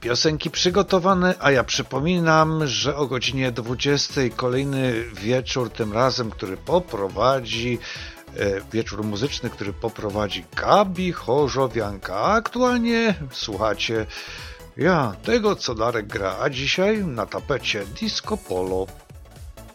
Piosenki przygotowane, a ja przypominam, że o godzinie 20 kolejny wieczór, tym razem, który poprowadzi wieczór muzyczny, który poprowadzi Gabi Chorzowianka. A aktualnie słuchacie tego, co Darek gra, a dzisiaj na tapecie Disco Polo.